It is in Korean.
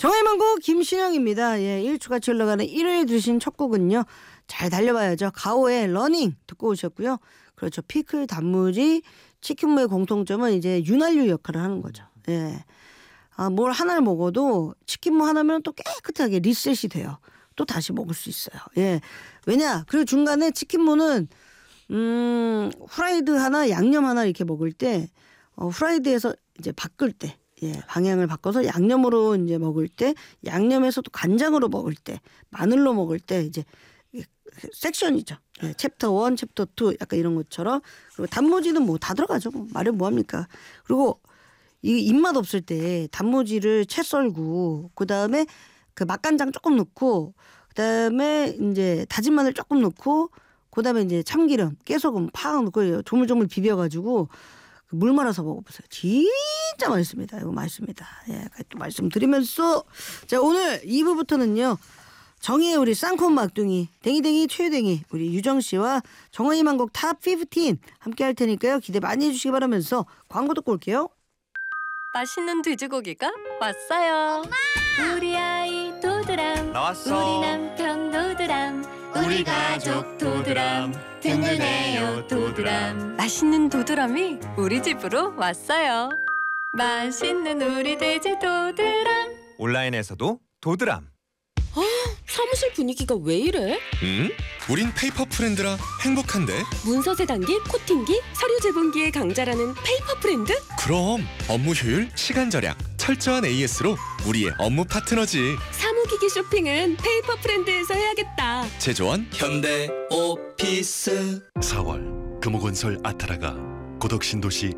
정해만곡 김신영입니다. 예, 1초같이 흘러가는 일요일 들으신 첫 곡은요. 잘 달려봐야죠. 가오의 러닝 듣고 오셨고요. 그렇죠. 피클, 단무지, 치킨무의 공통점은 이제 윤활유 역할을 하는 거죠. 예. 뭘 하나를 먹어도 치킨무 하나면 또 깨끗하게 리셋이 돼요. 또 다시 먹을 수 있어요. 예. 왜냐? 그리고 중간에 치킨무는 후라이드 하나, 양념 하나 이렇게 먹을 때 후라이드에서 이제 바꿀 때, 예, 방향을 바꿔서 양념으로 이제 먹을 때, 양념에서도 간장으로 먹을 때, 마늘로 먹을 때 이제 섹션이죠. 예, 챕터 1, 챕터 2 약간 이런 것처럼. 그리고 단무지는 뭐 다 들어가죠. 말해 뭐 합니까? 그리고 이 입맛 없을 때 단무지를 채 썰고 그다음에 그 맛간장 조금 넣고 그다음에 이제 다진 마늘 조금 넣고 그다음에 이제 참기름, 깨소금 팍 넣고 조물조물 비벼가지고 물 말아서 먹어보세요. 진짜 맛있습니다. 이거 맛있습니다. 예, 또 말씀드리면서 자, 오늘 2부부터는요. 정의의 우리 쌍콤 막둥이 댕이댕이 최유댕이 우리 유정 씨와 정의만곡 탑 15 함께 할 테니까요. 기대 많이 해주시기 바라면서 광고 듣고 올게요. 맛있는 돼지고기가 왔어요. 엄마! 우리 아이 도드람 나왔어. 우리 남편 도드람 우리 가족 도드람 든든해요 도드람. 맛있는 도드람이 우리 집으로 왔어요. 맛있는 우리 돼지 도드람. 온라인에서도 도드람. 사무실 분위기가 왜 이래? 우린 페이퍼 프렌드라 행복한데? 문서 세단기, 코팅기, 서류 제본기의 강자라는 페이퍼 프렌드? 그럼 업무 효율, 시간 절약, 철저한 AS로 우리의 업무 파트너지. 사무기기 쇼핑은 페이퍼 프렌드에서 해야겠다. 제조원 현대 오피스. 4월 금호건설 아타라가 고덕신도시